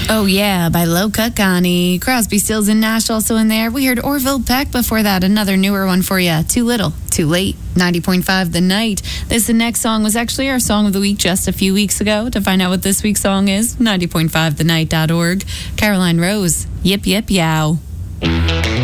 Oh Yeah by Low Cut Connie. Crosby, Stills and Nash also in there. We heard Orville Peck before that. Another newer one for you. Too Little, Too Late. 90.5 The Night. The next song was actually our song of the week just a few weeks ago. To find out what this week's song is, 90.5thenight.org. Caroline Rose, Yip Yip Yow.